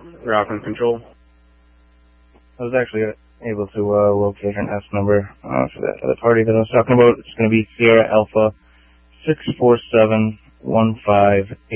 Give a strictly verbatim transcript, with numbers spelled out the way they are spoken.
Rockland Control. I was actually able to uh, locate an S number uh, for that other party that I was talking about. It's going to be Sierra Alpha six four seven one five eight.